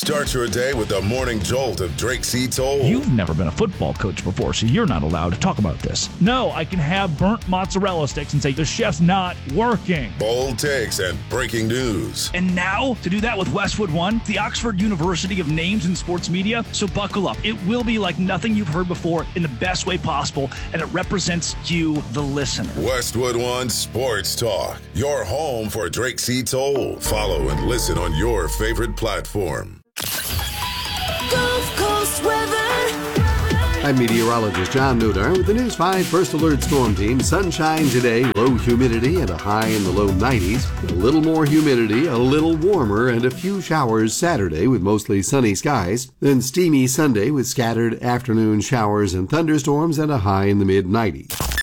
Start your day with the morning jolt of Drake C. Toll. You've never been a football coach before, so you're not allowed to talk about this. No, I can have burnt mozzarella sticks and say the chef's not working. Bold takes and breaking news. And now, to do that with Westwood One, the Oxford University of Names in Sports Media. So buckle up. It will be like nothing you've heard before in the best way possible, and it represents you, the listener. Westwood One Sports Talk, your home for Drake C. Toll. Follow and listen on your favorite platform. Gulf Coast weather. I'm meteorologist John Nudar with the News 5 First Alert Storm Team. Sunshine today, low humidity and a high in the low 90s. A little more humidity, a little warmer, and a few showers Saturday with mostly sunny skies. Then steamy Sunday with scattered afternoon showers and thunderstorms and a high in the mid-90s.